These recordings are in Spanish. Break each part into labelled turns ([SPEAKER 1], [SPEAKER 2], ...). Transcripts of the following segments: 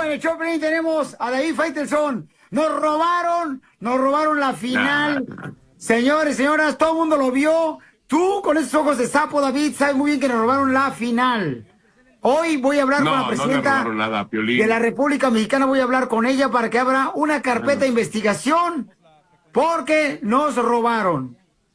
[SPEAKER 1] en el Choplin tenemos a David Faitelson. Nos robaron la final. Señores, señoras, todo el mundo lo vio. Tú, con esos ojos de sapo, David, sabes muy bien que nos robaron la final. Hoy voy a hablar con la presidenta de la República Mexicana. Voy a hablar con ella para que abra una carpeta de investigación porque nos robaron.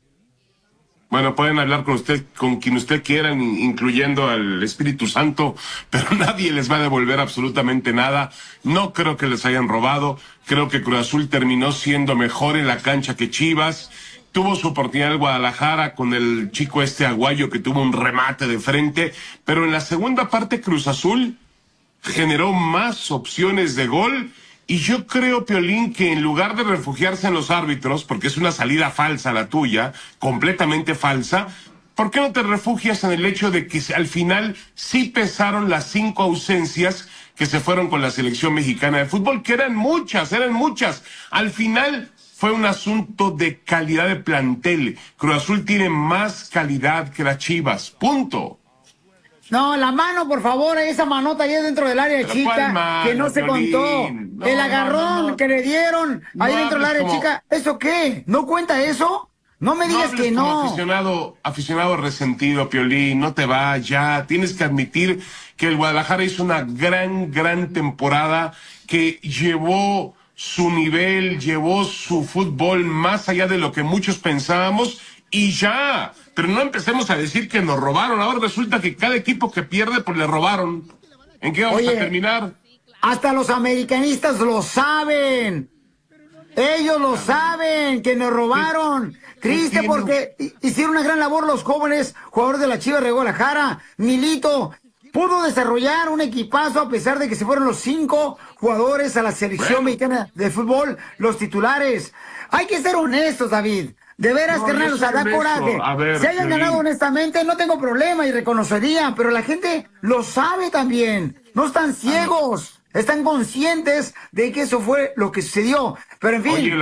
[SPEAKER 2] Bueno, pueden hablar con usted, con quien usted quieran, incluyendo al Espíritu Santo, pero nadie les va a devolver absolutamente nada. No creo que les hayan robado. Creo que Cruz Azul terminó siendo mejor en la cancha que Chivas. Tuvo su oportunidad el Guadalajara con el chico Aguayo que tuvo un remate de frente, pero en la segunda parte Cruz Azul generó más opciones de gol. Y yo creo, Piolín, que en lugar de refugiarse en los árbitros, porque es una salida falsa la tuya, completamente falsa, ¿por qué no te refugias en el hecho de que al final sí pesaron las 5 ausencias que se fueron con la selección mexicana de fútbol, que eran muchas? Al final fue un asunto de calidad de plantel. Cruz Azul tiene más calidad que las Chivas, punto.
[SPEAKER 1] No, la mano, por favor, esa manota ahí dentro del área chica,
[SPEAKER 2] mano,
[SPEAKER 1] que no se contó.
[SPEAKER 2] No,
[SPEAKER 1] el agarrón que le dieron ahí dentro del área chica, ¿eso qué? ¿No cuenta eso? No me digas que no.
[SPEAKER 2] Aficionado resentido, Piolín, no te va ya. Tienes que admitir que el Guadalajara hizo una gran temporada, que llevó su nivel, llevó su fútbol más allá de lo que muchos pensábamos y ya. Pero no empecemos a decir que nos robaron. Ahora resulta que cada equipo que pierde, pues le robaron. ¿En qué vamos a terminar?
[SPEAKER 1] Hasta los americanistas lo saben. Ellos lo saben, que nos robaron. Triste porque hicieron una gran labor los jóvenes jugadores de la Chivas de Guadalajara. Milito pudo desarrollar un equipazo a pesar de que se fueron los 5 jugadores a la selección mexicana de fútbol, los titulares. Hay que ser honestos, David. De veras, carnal, o sea, da coraje. Si hayan ganado honestamente, no tengo problema y reconocería, pero la gente lo sabe también. No están ciegos, están conscientes de que eso fue lo que sucedió. Pero en fin.
[SPEAKER 2] Oye,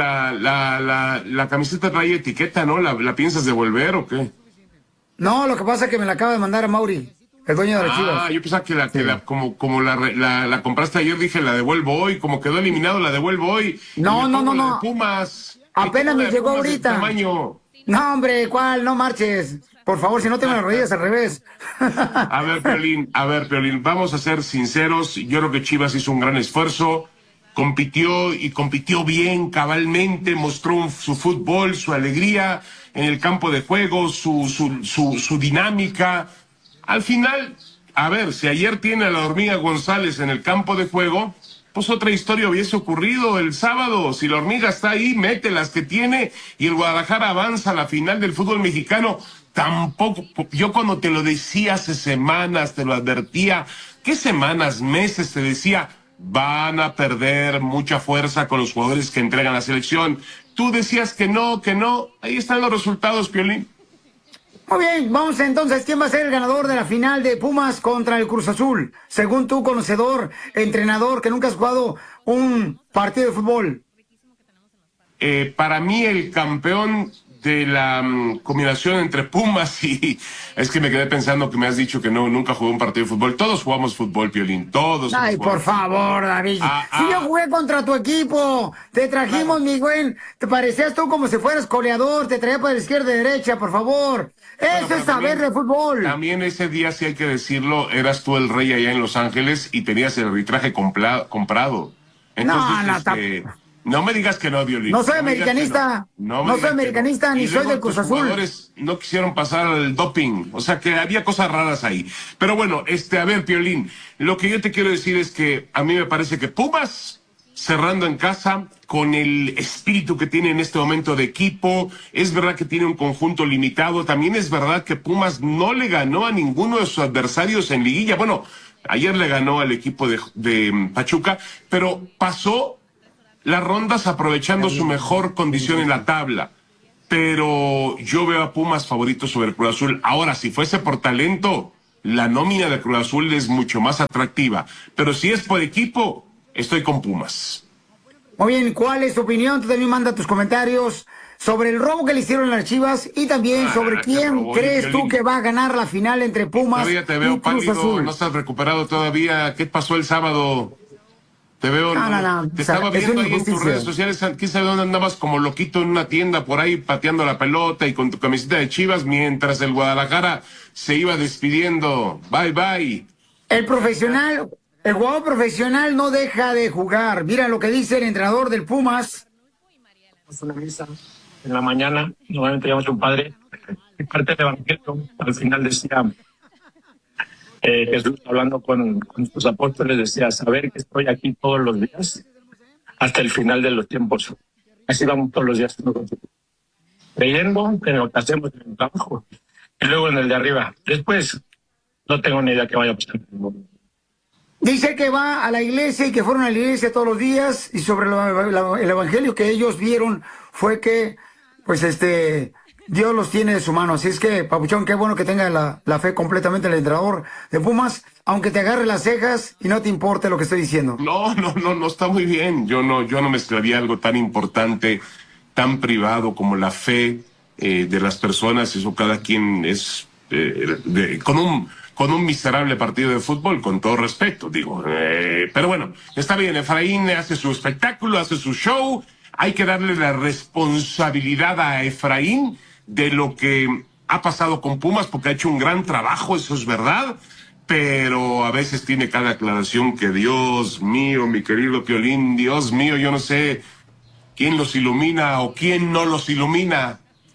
[SPEAKER 2] la camiseta trae etiqueta, ¿no? ¿La piensas devolver o qué?
[SPEAKER 1] No, lo que pasa es que me la acaba de mandar a Mauri, el dueño de las Chivas.
[SPEAKER 2] Yo pensaba que como la compraste ayer, dije, la devuelvo hoy. Como quedó eliminado, la devuelvo hoy.
[SPEAKER 1] No.
[SPEAKER 2] Pumas.
[SPEAKER 1] Apenas me llegó ahorita. No, hombre, ¿cuál? No marches. Por favor, si no tengo las rodillas al revés.
[SPEAKER 2] A ver, Piolín, vamos a ser sinceros. Yo creo que Chivas hizo un gran esfuerzo. Compitió bien, cabalmente, mostró su fútbol, su alegría en el campo de juego, su dinámica. Al final, a ver, si ayer tiene a la Hormiga González en el campo de juego, pues otra historia hubiese ocurrido el sábado. Si la Hormiga está ahí, mete las que tiene y el Guadalajara avanza a la final del fútbol mexicano. Tampoco, yo cuando te lo decía hace semanas, te lo advertía, ¿qué semanas, meses te decía? Van a perder mucha fuerza con los jugadores que entregan la selección. Tú decías que no. Ahí están los resultados, Piolín.
[SPEAKER 1] Muy bien, vamos entonces, ¿quién va a ser el ganador de la final de Pumas contra el Cruz Azul? Según tú, conocedor, entrenador, que nunca has jugado un partido de fútbol.
[SPEAKER 2] Para mí el campeón de la combinación entre Pumas y... Es que me quedé pensando que me has dicho que nunca jugué un partido de fútbol. Todos jugamos fútbol, Piolín, todos.
[SPEAKER 1] Ay, por favor, David. Si yo jugué contra tu equipo, te trajimos, mi güey, te parecías tú como si fueras coleador, te traía para la izquierda y derecha, por favor. Eso es saber de fútbol.
[SPEAKER 2] También ese día, sí hay que decirlo, eras tú el rey allá en Los Ángeles y tenías el arbitraje comprado. Entonces, no me digas que no, Piolín.
[SPEAKER 1] No soy americanista. No soy americanista, ni soy del Cruz Azul.
[SPEAKER 2] Los jugadores no quisieron pasar al doping. O sea que había cosas raras ahí. Pero bueno, a ver, Piolín, lo que yo te quiero decir es que a mí me parece que Pumas, cerrando en casa, con el espíritu que tiene en este momento de equipo, es verdad que tiene un conjunto limitado. También es verdad que Pumas no le ganó a ninguno de sus adversarios en liguilla. Bueno, ayer le ganó al equipo de Pachuca, pero pasó las rondas aprovechando su mejor condición en la tabla. Pero yo veo a Pumas favorito sobre Cruz Azul. Ahora, si fuese por talento, la nómina de Cruz Azul es mucho más atractiva. Pero si es por equipo, estoy con Pumas.
[SPEAKER 1] Muy bien, ¿cuál es tu opinión? Tú también manda tus comentarios sobre el robo que le hicieron a las Chivas y también sobre quién crees tú que va a ganar la final entre Pumas
[SPEAKER 2] todavía te veo
[SPEAKER 1] y Cruz
[SPEAKER 2] pálido,
[SPEAKER 1] Azul.
[SPEAKER 2] no estás recuperado todavía. ¿Qué pasó el sábado? Te veo,
[SPEAKER 1] No.
[SPEAKER 2] te
[SPEAKER 1] O sea,
[SPEAKER 2] estaba
[SPEAKER 1] es
[SPEAKER 2] viendo
[SPEAKER 1] una
[SPEAKER 2] ahí en tus
[SPEAKER 1] injusticia.
[SPEAKER 2] redes sociales. ¿Quién sabe dónde andabas como loquito en una tienda por ahí pateando la pelota y con tu camiseta de Chivas mientras el Guadalajara se iba despidiendo? Bye, bye.
[SPEAKER 1] El jugador profesional no deja de jugar. Mira lo que dice el entrenador del Pumas.
[SPEAKER 3] Una misa en la mañana, normalmente llamamos a un padre, y parte del evangelio, al final decía, Jesús hablando con sus apóstoles decía, saber que estoy aquí todos los días hasta el final de los tiempos. Así vamos todos los días creyendo en lo que hacemos en el trabajo y luego en el de arriba. Después no tengo ni idea qué vaya a pasar.
[SPEAKER 1] Dice que va a la iglesia y que fueron a la iglesia todos los días, y sobre el evangelio que ellos vieron fue que, pues Dios los tiene de su mano. Así es que, Papuchón, qué bueno que tenga la fe completamente el entrenador de Pumas, aunque te agarre las cejas y no te importe lo que estoy diciendo.
[SPEAKER 2] No, está muy bien. Yo no mezclaría algo tan importante, tan privado como la fe de las personas. Eso cada quien es con un miserable partido de fútbol, con todo respeto, digo. Pero bueno, está bien, Efraín hace su espectáculo, hace su show. Hay que darle la responsabilidad a Efraín de lo que ha pasado con Pumas, porque ha hecho un gran trabajo, eso es verdad. Pero a veces tiene cada aclaración que, Dios mío, mi querido Piolín, Dios mío, yo no sé quién los ilumina o quién no los ilumina.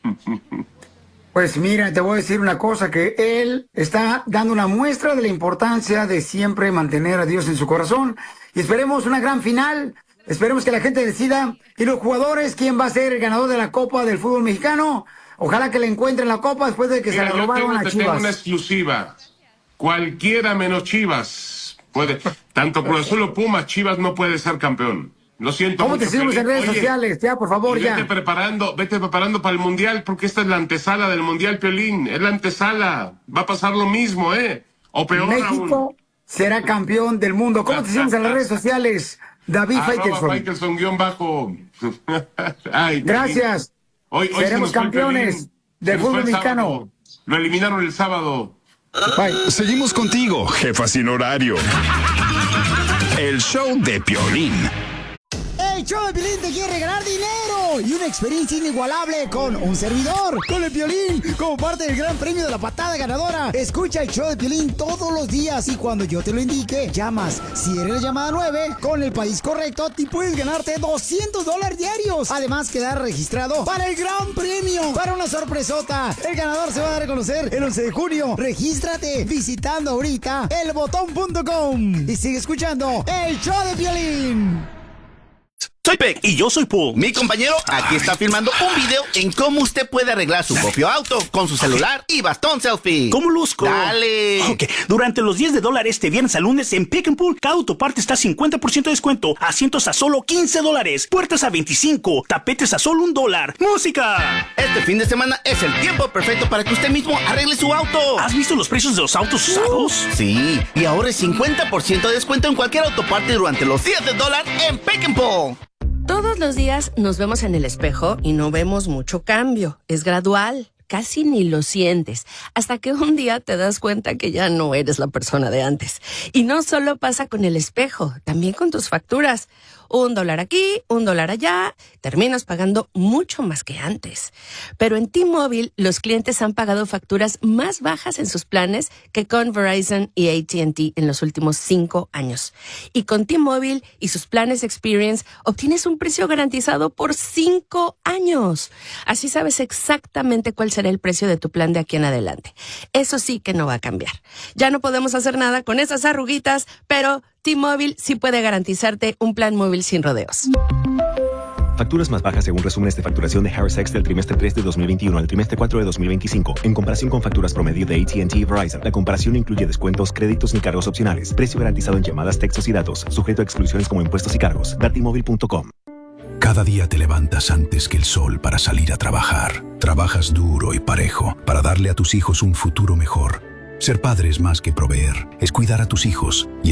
[SPEAKER 1] Pues mira, te voy a decir una cosa, que él está dando una muestra de la importancia de siempre mantener a Dios en su corazón. Y esperemos una gran final, esperemos que la gente decida. Y los jugadores, ¿quién va a ser el ganador de la Copa del Fútbol Mexicano? Ojalá que le encuentren la Copa después de que se la robaron a
[SPEAKER 2] te tengo una
[SPEAKER 1] Chivas.
[SPEAKER 2] exclusiva. Cualquiera menos Chivas puede. Tanto Cruz Azul o Pumas, Chivas no puede ser campeón. Lo siento.
[SPEAKER 1] ¿Cómo te
[SPEAKER 2] mucho,
[SPEAKER 1] seguimos en
[SPEAKER 2] Piolín.
[SPEAKER 1] redes sociales? Ya, por favor, ya.
[SPEAKER 2] Vete preparando para el Mundial, porque esta es la antesala del Mundial, Piolín. Es la antesala. Va a pasar lo mismo, o peor
[SPEAKER 1] México
[SPEAKER 2] aún.
[SPEAKER 1] será campeón del mundo. ¿Cómo te seguimos en las redes sociales? David Faitelson.
[SPEAKER 2] Faitelson _. Ay,
[SPEAKER 1] Gracias.
[SPEAKER 2] Hoy
[SPEAKER 1] Seremos campeones del fútbol mexicano.
[SPEAKER 2] Lo eliminaron el sábado.
[SPEAKER 1] Bye.
[SPEAKER 4] Seguimos contigo, jefa sin horario. El show de Piolín.
[SPEAKER 5] El show de Piolín te quiere regalar dinero y una experiencia inigualable con un servidor, con el Piolín, como parte del gran premio de la patada ganadora. Escucha el show de Piolín todos los días y cuando yo te lo indique, llamas. Si eres la llamada 9, con el país correcto, te puedes ganarte $200 diarios. Además, quedar registrado para el gran premio, para una sorpresota. El ganador se va a dar a conocer el 11 de junio. Regístrate visitando ahorita elbotón.com y sigue escuchando el show de Piolín.
[SPEAKER 6] Soy Peck y yo soy Paul. Mi compañero aquí está filmando un video en cómo usted puede arreglar su propio auto con su celular y bastón selfie.
[SPEAKER 7] ¿Cómo luzco?
[SPEAKER 6] ¡Dale!
[SPEAKER 7] Ok, durante los $10 este viernes al lunes en Pick and Pull, cada autoparte está 50% de descuento, asientos a solo $15, puertas a $25, tapetes a solo $1, ¡música!
[SPEAKER 6] Este fin de semana es el tiempo perfecto para que usted mismo arregle su auto.
[SPEAKER 7] ¿Has visto los precios de los autos usados?
[SPEAKER 6] Sí, y ahora es 50% de descuento en cualquier autoparte durante los días de dólar en Pick and Pull.
[SPEAKER 8] Todos los días nos vemos en el espejo y no vemos mucho cambio. Es gradual, casi ni lo sientes, hasta que un día te das cuenta que ya no eres la persona de antes. Y no solo pasa con el espejo, también con tus facturas. $1 aquí, $1 allá, terminas pagando mucho más que antes. Pero en T-Mobile, los clientes han pagado facturas más bajas en sus planes que con Verizon y AT&T en los últimos 5 años. Y con T-Mobile y sus planes Experience, obtienes un precio garantizado por 5 años. Así sabes exactamente cuál será el precio de tu plan de aquí en adelante. Eso sí que no va a cambiar. Ya no podemos hacer nada con esas arruguitas, pero T-Mobile sí puede garantizarte un plan móvil sin rodeos.
[SPEAKER 9] Facturas más bajas según resúmenes de facturación de Harris X del trimestre 3 de 2021 al trimestre 4 de 2025. En comparación con facturas promedio de AT&T y Verizon, la comparación no incluye descuentos, créditos ni cargos opcionales. Precio garantizado en llamadas, textos y datos. Sujeto a exclusiones como impuestos y cargos. T-Mobile.com.
[SPEAKER 10] Cada día te levantas antes que el sol para salir a trabajar. Trabajas duro y parejo para darle a tus hijos un futuro mejor. Ser padre es más que proveer, es cuidar a tus hijos y